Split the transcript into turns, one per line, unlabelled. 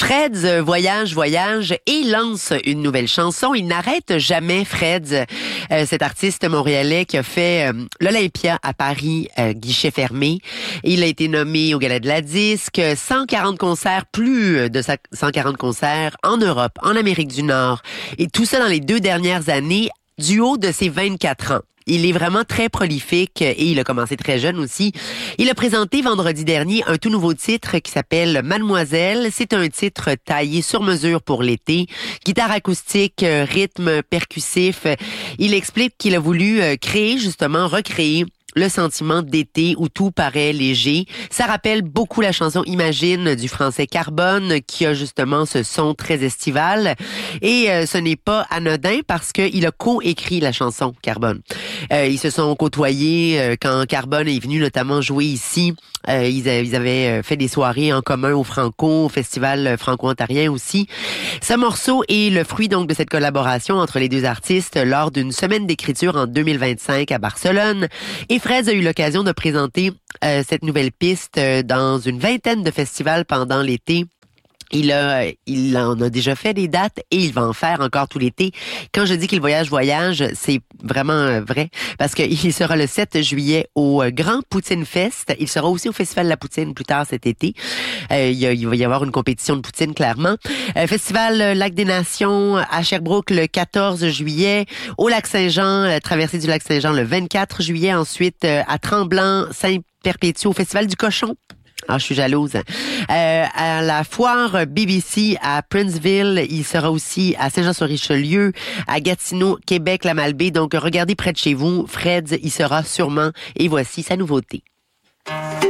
Freds voyage et lance une nouvelle chanson. Il n'arrête jamais, Freds, cet artiste montréalais qui a fait l'Olympia à Paris, guichet fermé. Il a été nommé au Gala de la Disque, 140 concerts, plus de 140 concerts en Europe, en Amérique du Nord. Et tout ça dans les 2 dernières années, du haut de ses 24 ans. Il est vraiment très prolifique et il a commencé très jeune aussi. Il a présenté vendredi dernier un tout nouveau titre qui s'appelle Mademoiselle. C'est un titre taillé sur mesure pour l'été. Guitare acoustique, rythme percussif. Il explique qu'il a voulu recréer le sentiment d'été où tout paraît léger. Ça rappelle beaucoup la chanson Imagine du français Carbone qui a justement ce son très estival. Et ce n'est pas anodin parce qu'il a co-écrit la chanson Carbone. Ils se sont côtoyés quand Carbone est venu notamment jouer ici. Ils avaient fait des soirées en commun au Franco, au Festival franco-ontarien aussi. Ce morceau est le fruit donc de cette collaboration entre les deux artistes lors d'une semaine d'écriture en 2025 à Barcelone. Et Freds a eu l'occasion de présenter cette nouvelle piste dans une vingtaine de festivals pendant l'été. Il en a déjà fait des dates et il va en faire encore tout l'été. Quand je dis qu'il voyage, c'est vraiment vrai parce qu'il sera le 7 juillet au Grand Poutine Fest. Il sera aussi au Festival de la Poutine plus tard cet été. Il va y avoir une compétition de poutine clairement. Festival Lac des Nations à Sherbrooke le 14 juillet. Au Lac-Saint-Jean, traversée du Lac-Saint-Jean le 24 juillet. Ensuite à Tremblant, Saint-Perpétue au Festival du Cochon. Ah, je suis jalouse. À la foire BBC à Princeville, il sera aussi à Saint-Jean-sur-Richelieu, à Gatineau, Québec, la Malbaie. Donc, regardez près de chez vous. Freds, il sera sûrement. Et voici sa nouveauté.